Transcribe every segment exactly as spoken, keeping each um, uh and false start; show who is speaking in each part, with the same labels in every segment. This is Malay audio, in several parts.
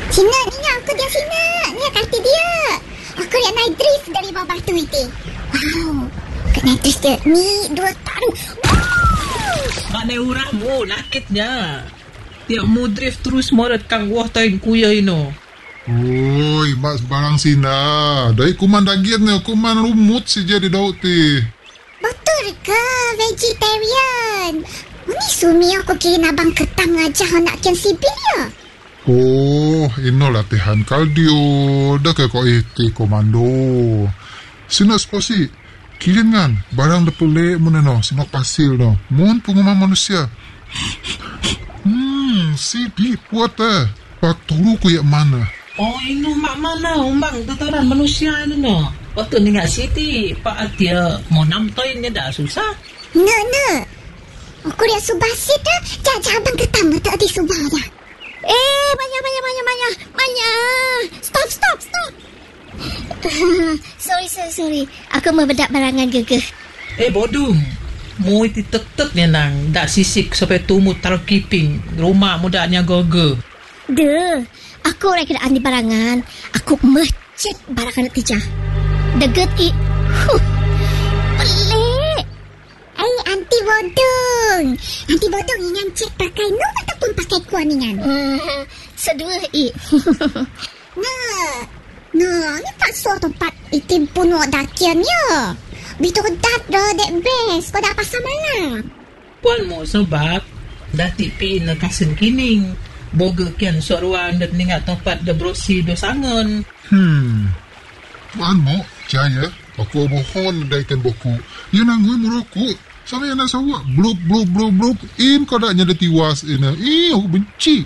Speaker 1: Cina, ni aku dia Cina. Ni kaki dia. Aku yang naik drift dari bawah batu itu. Wow. Aku naik drift dia. Ni dua taruh.
Speaker 2: Mak naik uramu, nakitnya. Tiap mu drift terus morat kang wah tayin kuya ino.
Speaker 3: Oi, mak sebarang Cina. Dari kuman daging ni, kuman rumut si jadi daun ti.
Speaker 1: Betul ke vegetarian? Ini sumi aku kira abang ketang aja nak kian sibir ya.
Speaker 3: Oh, ino latihan kardio. Dah ke kau iti komando. Sina sposi. Kirin kan, barang lepulek muna no. Sina pasil no. Mun pengumuman manusia. Hmm, si di puat eh. Pak turu ku yak mana?
Speaker 2: Oh, ino mak mana umbang tataran manusia ino no. Waktu ni ngak siti, Pak Atia mau namtoinnya dah susah.
Speaker 1: No, no. Aku lihat subah sit dah. Jajah abang ketang tak di subah ya. Eh, Maya, Maya, Maya, Maya. Maya. Stop, stop, stop. sorry, sorry, sorry. Aku membedak barangan gegeh.
Speaker 2: Eh, bodong. Mu iti tetep ni nang. Dak sisik sampai tumut taruh kiping. Rumah mudanya goge.
Speaker 1: Duh. Aku orang kena andi barangan. Aku mecet barangan tijah. Deget i. Huh. Pelik. Eh, anti bodong. Anti bodong ingan cek pakai no ataupun pakai kuaningan. Hmm, sedua i. Nah. Nah, ni tak so tempat itim pun wak dakiannya. Bitu dat dah dek best. Kau dah pasal mana?
Speaker 2: Puan mo sebab dah tipi na kasen kining. Boga kian soruan dan ningat tempat de brosi do sangon.
Speaker 3: Hmm. Puan mo, jaya. Aku mohon daikan boku. Ya nangui merokok. Sama yang nak sawak. Blub, blub, blub, blub. In kau dah nyada tiwas ina. Ih, aku benci.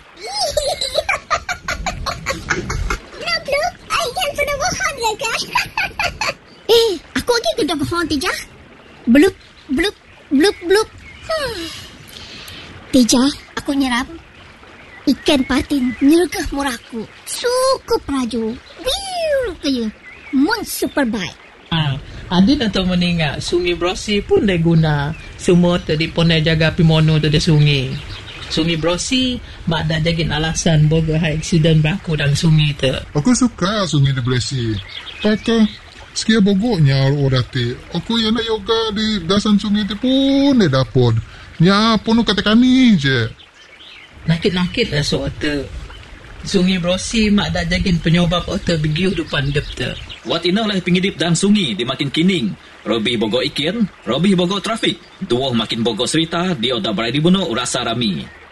Speaker 1: Blub, blub. Ayah pernah mohon ya kan? eh, aku lagi kena mohon Tijah. Blub, blub, blub, blub. Hmm. Tijah, aku nyerap. Ikan patin nyergah muraku. Suku praju. Wiu kaya. Mun super bike.
Speaker 2: Ah, adin atau meninggal sungai brosi pun dah guna. Semua tadi pun dah jaga pimono tu di sungai. Sungai brosi mak dah jagin alasan boga hai aksiden berlaku dalam sungai tu.
Speaker 3: Aku suka sungai di Bresi. Pakai sekia bogoknya orang ti. Aku yang nak yoga di dasan sungai tu pun dia dapat. Ya pun katakan ni je.
Speaker 2: Nakit-nakit lah so tu. Sungai brosi mak dah jagin penyobab otak begiu depan dep tu.
Speaker 4: Wat ina lah pengidip dan sungi di makin kining. Robi bogo ikin, Robi bogo trafik. Duoh makin bogo serita, dia dah berada di bunuh rasa rami.